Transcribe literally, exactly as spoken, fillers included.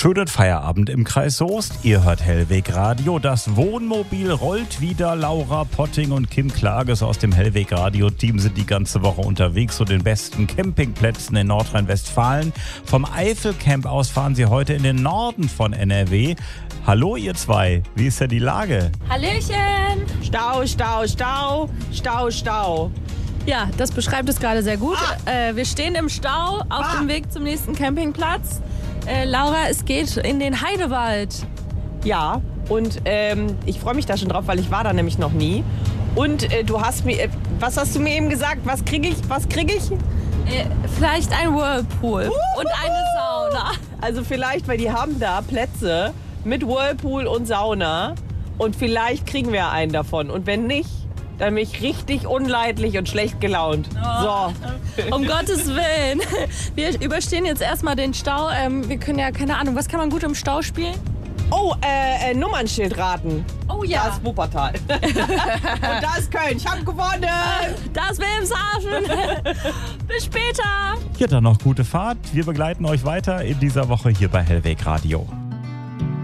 Schönen Feierabend im Kreis Soest. Ihr hört Hellweg Radio. Das Wohnmobil rollt wieder. Laura Potting und Kim Klages aus dem Hellweg Radio Team sind die ganze Woche unterwegs zu den besten Campingplätzen in Nordrhein-Westfalen. Vom Eifelcamp aus fahren sie heute in den Norden von N R W. Hallo ihr zwei, wie ist denn die Lage? Hallöchen! Stau, Stau, Stau, Stau, Stau. Ja, das beschreibt es gerade sehr gut. Ah. Äh, wir stehen im Stau auf Ah. dem Weg zum nächsten Campingplatz. Äh, Laura, es geht in den Heidewald. Ja, und ähm, ich freue mich da schon drauf, weil ich war da nämlich noch nie. Und äh, du hast mir, äh, was hast du mir eben gesagt? Was kriege ich? Was kriege ich? Äh, vielleicht ein Whirlpool Uhuhu. und eine Sauna. Also vielleicht, weil die haben da Plätze mit Whirlpool und Sauna. Und vielleicht kriegen wir einen davon. Und wenn nicht, dann bin ich richtig unleidlich und schlecht gelaunt. So. Um Gottes Willen. Wir überstehen jetzt erstmal den Stau. Ähm, wir können ja, keine Ahnung, was kann man gut im Stau spielen? Oh, äh, äh, Nummernschild raten. Oh Da ja, ist Wuppertal. Und da ist Köln. Ich hab gewonnen. das Wilhelmshaven. Bis später. Ja, dann noch gute Fahrt. Wir begleiten euch weiter in dieser Woche hier bei Hellweg Radio.